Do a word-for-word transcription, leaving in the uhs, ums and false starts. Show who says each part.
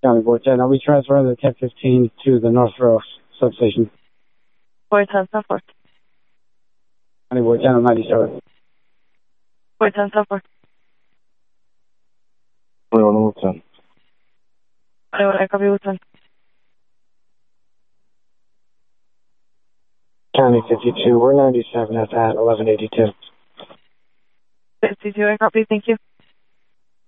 Speaker 1: County Board ten. I'll be transferring the ten fifteen to the North Row substation.
Speaker 2: Board ten, ten four.
Speaker 1: County Board ten, I'm ninety-seven.
Speaker 2: Board ten, ten four.
Speaker 3: twenty-one, Wood ten.
Speaker 2: twenty-one, I copy Wood ten.
Speaker 1: County fifty-two, we're ninety-seven at that, eleven eighty-two.
Speaker 2: fifty-two, I copy, thank you.